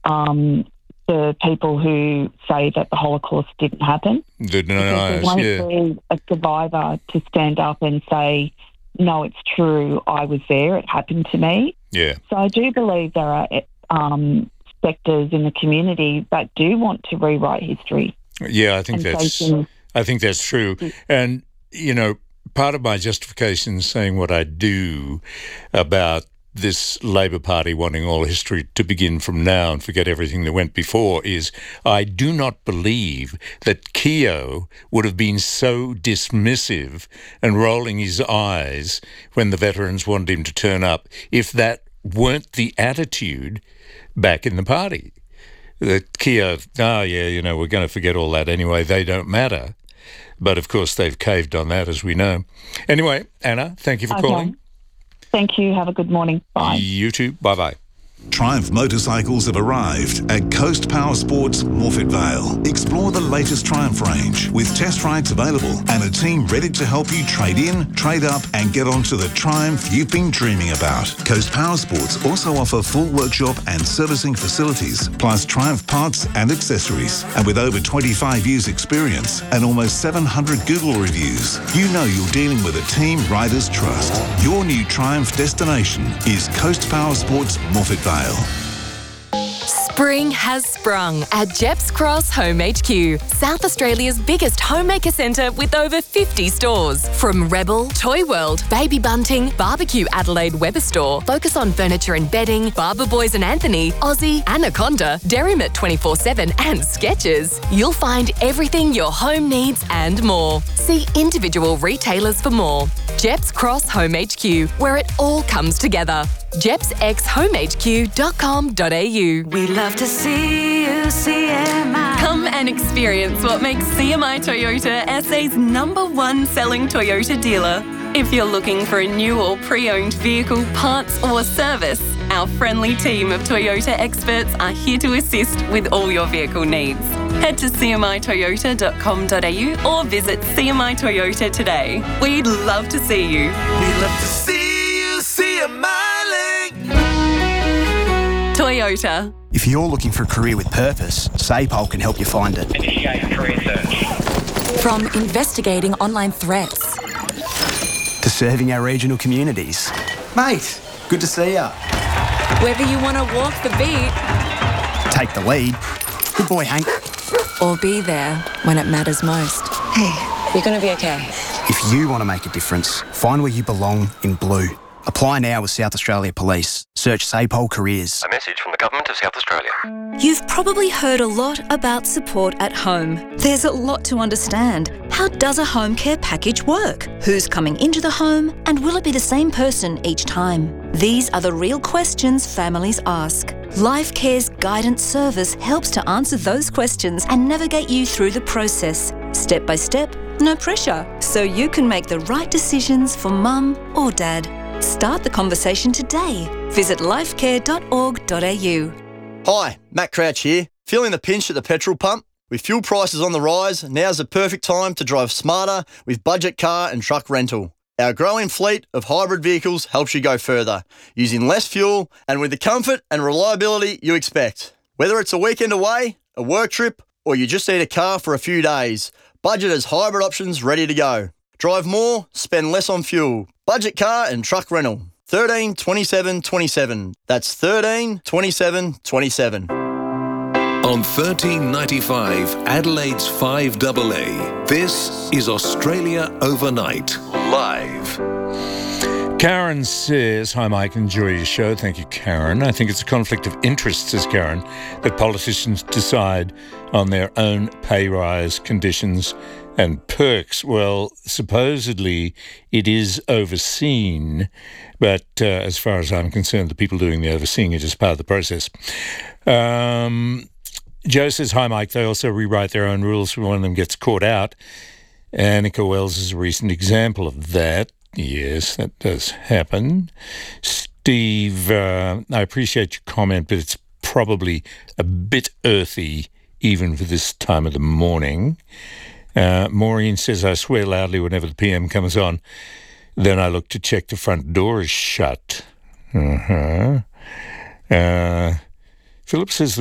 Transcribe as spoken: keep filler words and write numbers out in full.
um, the people who say that the Holocaust didn't happen. The deniers, won't yeah. be a survivor to stand up and say, no, it's true, I was there, it happened to me. Yeah. So I do believe there are um, sectors in the community that do want to rewrite history. Yeah, I think that's facing- I think that's true. And, you know, part of my justification in saying what I do about this Labor Party wanting all history to begin from now and forget everything that went before is I do not believe that Keogh would have been so dismissive and rolling his eyes when the veterans wanted him to turn up if that weren't the attitude back in the party. That Keogh, oh yeah, you know, we're going to forget all that anyway, they don't matter. But, of course, they've caved on that, as we know. Anyway, Anna, thank you for Okay. calling. Thank you. Have a good morning. Bye. You too. Bye-bye. Triumph motorcycles have arrived at Coast Power Sports Morphett Vale. Explore the latest Triumph range with test rides available and a team ready to help you trade in, trade up and get onto the Triumph you've been dreaming about. Coast Power Sports also offer full workshop and servicing facilities, plus Triumph parts and accessories. And with over twenty-five years experience and almost seven hundred Google reviews, you know you're dealing with a team riders trust. Your new Triumph destination is Coast Power Sports Morphett Vale. Spring has sprung at Jeps Cross Home H Q, South Australia's biggest homemaker centre with over fifty stores. From Rebel, Toy World, Baby Bunting, Barbecue Adelaide Weber Store, Focus on Furniture and Bedding, Barber Boys and Anthony, Aussie, Anaconda, Derrimut twenty-four seven and Skechers. You'll find everything your home needs and more. See individual retailers for more. Jeps Cross Home H Q, where it all comes together. jeps x home h q dot com dot a u. We love to see you, C M I. Come and experience what makes C M I Toyota S A's number one selling Toyota dealer. If you're looking for a new or pre-owned vehicle, parts or service, our friendly team of Toyota experts are here to assist with all your vehicle needs. Head to c m i toyota dot com dot a u or visit C M I Toyota today. We'd love to see you. We love to see you, C M I. Toyota. If you're looking for a career with purpose, SAPOL can help you find it. Initiate career search. From investigating online threats To serving our regional communities. Mate, good to see ya. whether you want to walk the beat, Take the lead. Good boy, Hank. or be there when it matters most. Hey, you're going to be okay. If you want to make a difference, find where you belong in blue. Apply now with South Australia Police. Search SAPOL Careers. A message from the Government of South Australia. You've probably heard a lot about support at home. There's a lot to understand. How does a home care package work? Who's coming into the home? And will it be the same person each time? These are the real questions families ask. Life Care's guidance service helps to answer those questions and navigate you through the process, step by step, no pressure, so you can make the right decisions for mum or dad. Start the conversation today. Visit lifecare dot org dot a u. Hi, Matt Crouch here. Feeling the pinch at the petrol pump? With fuel prices on the rise, now's the perfect time to drive smarter with budget car and truck rental. Our growing fleet of hybrid vehicles helps you go further, using less fuel and with the comfort and reliability you expect. Whether it's a weekend away, a work trip, or you just need a car for a few days, Budget has hybrid options ready to go. Drive more, spend less on fuel. Budget car and truck rental. thirteen twenty-seven twenty-seven. That's thirteen twenty-seven twenty-seven. On thirteen ninety-five, Adelaide's five A A. This is Australia Overnight, live. Karen says, hi Mike, enjoy your show. Thank you, Karen. I think it's a conflict of interest, says Karen, that politicians decide on their own pay rise conditions and perks. Well, supposedly it is overseen, but uh, as far as I'm concerned, the people doing the overseeing are just part of the process. Um, Joe says, hi Mike, they also rewrite their own rules when one of them gets caught out. Annika Wells is a recent example of that. Yes, that does happen. Steve, uh, I appreciate your comment, but it's probably a bit earthy even for this time of the morning. Uh, Maureen says, I swear loudly whenever the P M comes on. Then I look to check the front door is shut. Uh-huh. Uh, Philip says,